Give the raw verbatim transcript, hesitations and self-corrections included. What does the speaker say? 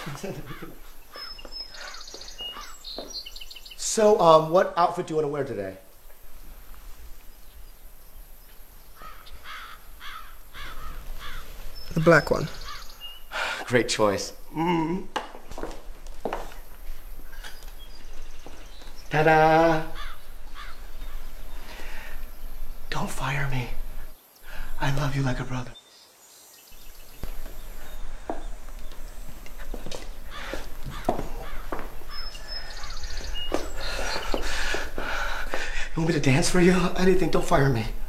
So, um, what outfit do you want to wear today? The black one. Great choice. Mm. Ta-da! Don't fire me. I love you like a brother. You want me to dance for you? Anything, don't fire me.